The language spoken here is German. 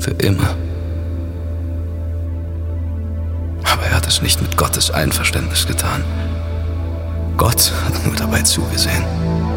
Für immer. Aber er hat es nicht mit Gottes Einverständnis getan. Gott hat nur dabei zugesehen.